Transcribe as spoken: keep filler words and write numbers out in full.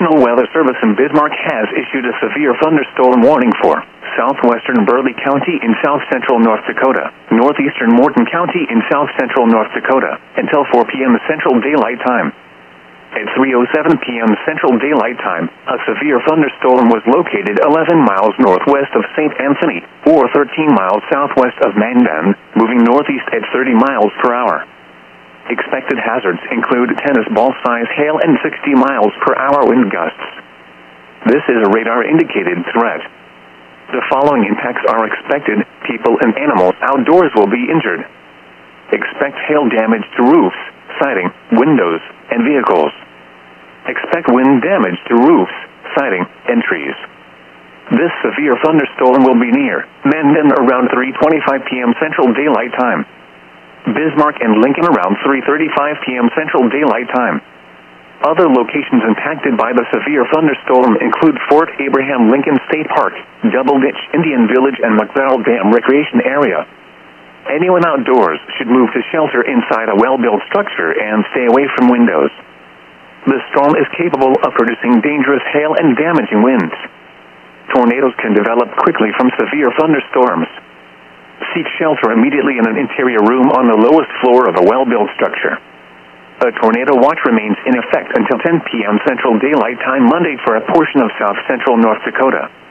National Weather Service in Bismarck has issued a severe thunderstorm warning for southwestern Burleigh County in south-central North Dakota, northeastern Morton County in south-central North Dakota, until four p.m. Central Daylight Time. At three oh seven p.m. Central Daylight Time, a severe thunderstorm was located eleven miles northwest of Saint Anthony, or thirteen miles southwest of Mandan, moving northeast at thirty miles per hour. Expected hazards include tennis ball-size hail and sixty miles per hour wind gusts. This is a radar-indicated threat. The following impacts are expected: people and animals outdoors will be injured. Expect hail damage to roofs, siding, windows, and vehicles. Expect wind damage to roofs, siding, and trees. This severe thunderstorm will be near Mandan around three twenty-five p.m. Central Daylight Time. Bismarck and Lincoln around three thirty-five p.m. Central Daylight Time. Other locations impacted by the severe thunderstorm include Fort Abraham Lincoln State Park, Double Ditch Indian Village, and McDowell Dam Recreation Area. Anyone outdoors should move to shelter inside a well-built structure and stay away from windows. The storm is capable of producing dangerous hail and damaging winds. Tornadoes can develop quickly from severe thunderstorms. Seek shelter immediately in an interior room on the lowest floor of a well-built structure. A tornado watch remains in effect until ten p.m. Central Daylight Time Monday for a portion of south-central North Dakota.